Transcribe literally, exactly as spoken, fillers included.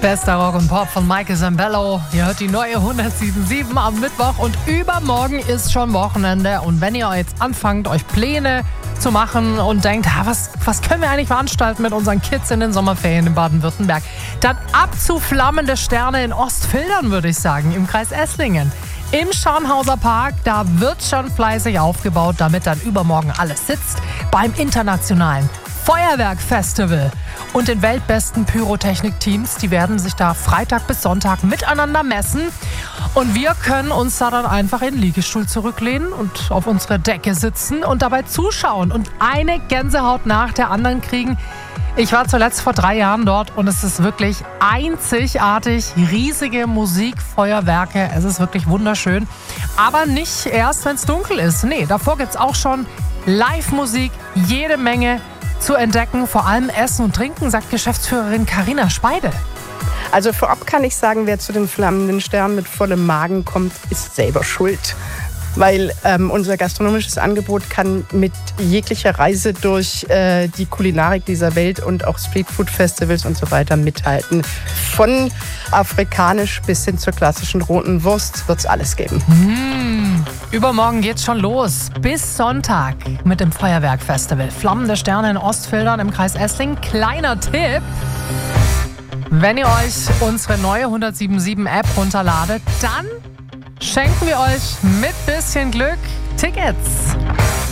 Bester Rock und Pop von Michael Zambello. Ihr hört die neue hundertsieben Komma sieben am Mittwoch und übermorgen ist schon Wochenende. Und wenn ihr jetzt anfangt, euch Pläne zu machen und denkt, ha, was, was können wir eigentlich veranstalten mit unseren Kids in den Sommerferien in Baden-Württemberg, dann ab zu Flammende Sterne in Ostfildern, würde ich sagen, im Kreis Esslingen. Im Scharnhauser Park, da wird schon fleißig aufgebaut, damit dann übermorgen alles sitzt. Beim internationalen Feuerwerkfestival und den weltbesten Pyrotechnik-Teams, die werden sich da Freitag bis Sonntag miteinander messen. Und wir können uns da dann einfach in den Liegestuhl zurücklehnen und auf unsere Decke sitzen und dabei zuschauen und eine Gänsehaut nach der anderen kriegen. Ich war zuletzt vor drei Jahren dort und es ist wirklich einzigartig. Riesige Musikfeuerwerke, es ist wirklich wunderschön. Aber nicht erst, wenn es dunkel ist. Nee, davor gibt es auch schon Live-Musik, jede Menge zu entdecken. Vor allem Essen und Trinken, sagt Geschäftsführerin Carina Speide. Also vorab kann ich sagen, wer zu den Flammenden Sternen mit vollem Magen kommt, ist selber schuld. Weil ähm, unser gastronomisches Angebot kann mit jeglicher Reise durch äh, die Kulinarik dieser Welt und auch Streetfood-Festivals und so weiter mithalten. Von afrikanisch bis hin zur klassischen roten Wurst wird es alles geben. Mmh. Übermorgen geht's schon los. Bis Sonntag mit dem Feuerwerkfestival. Flammende Sterne in Ostfildern im Kreis Esslingen. Kleiner Tipp: Wenn ihr euch unsere neue hundertsieben Komma sieben App runterladet, dann schenken wir euch mit bisschen Glück Tickets.